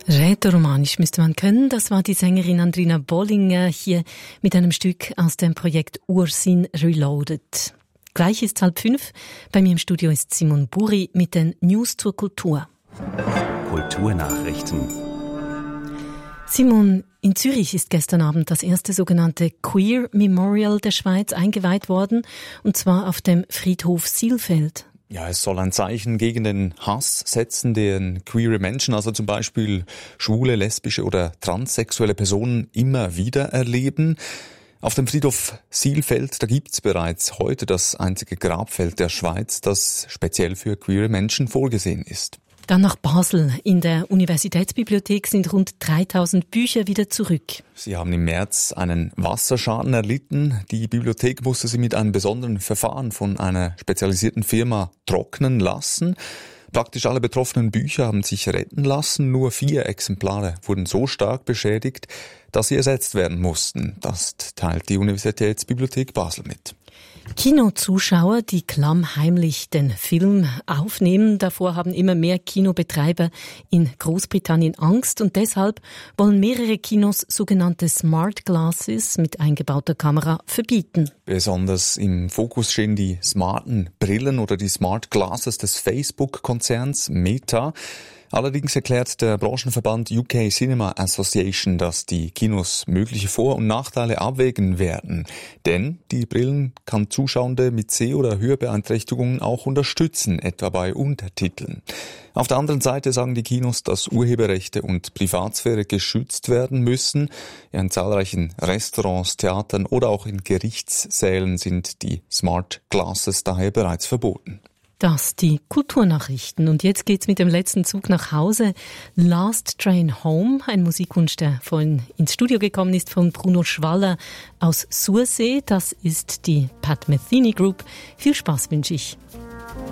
Rätoromanisch müsste man können. Das war die Sängerin Andrina Bollinger hier mit einem Stück aus dem Projekt Ursinn Reloaded. Gleich ist 4:30. Bei mir im Studio ist Simon Buri mit den News zur Kultur. Kulturnachrichten. Simon, in Zürich ist gestern Abend das erste sogenannte Queer Memorial der Schweiz eingeweiht worden, und zwar auf dem Friedhof Silfeld. Ja, es soll ein Zeichen gegen den Hass setzen, den queere Menschen, also zum Beispiel schwule, lesbische oder transsexuelle Personen immer wieder erleben. Auf dem Friedhof Silfeld, da gibt's bereits heute das einzige Grabfeld der Schweiz, das speziell für queere Menschen vorgesehen ist. Dann nach Basel. In der Universitätsbibliothek sind rund 3000 Bücher wieder zurück. Sie haben im März einen Wasserschaden erlitten. Die Bibliothek musste sie mit einem besonderen Verfahren von einer spezialisierten Firma trocknen lassen. Praktisch alle betroffenen Bücher haben sich retten lassen. Nur 4 Exemplare wurden so stark beschädigt, dass sie ersetzt werden mussten. Das teilt die Universitätsbibliothek Basel mit. Kinozuschauer, die klammheimlich den Film aufnehmen. Davor haben immer mehr Kinobetreiber in Großbritannien Angst, und deshalb wollen mehrere Kinos sogenannte Smart Glasses mit eingebauter Kamera verbieten. Besonders im Fokus stehen die smarten Brillen oder die Smart Glasses des Facebook-Konzerns Meta. Allerdings erklärt der Branchenverband UK Cinema Association, dass die Kinos mögliche Vor- und Nachteile abwägen werden. Denn die Brillen kann Zuschauende mit Seh- oder Hörbeeinträchtigungen auch unterstützen, etwa bei Untertiteln. Auf der anderen Seite sagen die Kinos, dass Urheberrechte und Privatsphäre geschützt werden müssen. In zahlreichen Restaurants, Theatern oder auch in Gerichtssälen sind die Smart Glasses daher bereits verboten. Das die Kulturnachrichten. Und jetzt geht's mit dem letzten Zug nach Hause. Last Train Home, ein Musikwunsch, der vorhin ins Studio gekommen ist, von Bruno Schwaller aus Sursee. Das ist die Pat Metheny Group. Viel Spaß wünsche ich.